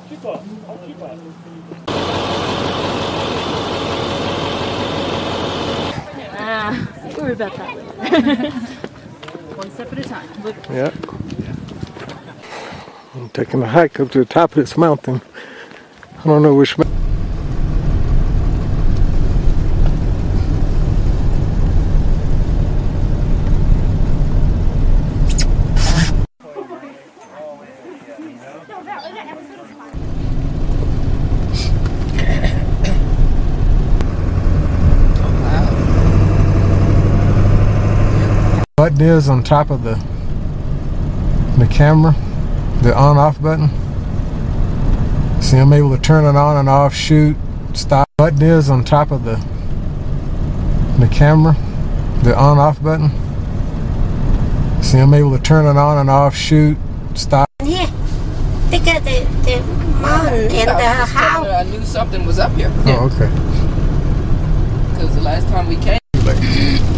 Keep up. I'll keep up. Don't worry about that. One step at a time. Look. Yeah. I'm taking a hike up to the top of this mountain. I don't know which mountain. Button is on top of the camera, the on-off button. See, I'm able to turn it on and off, shoot, stop. Button is on top of the camera, the on-off button. See, I'm able to turn it on and off, shoot, stop. Yeah, they got the mom and the house. I knew something was up here. Oh, okay. Because the last time we came.